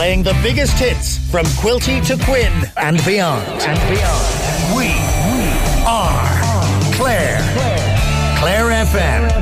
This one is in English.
playing the biggest hits from Quilty to Quinn and beyond. We are Clare. Clare FM.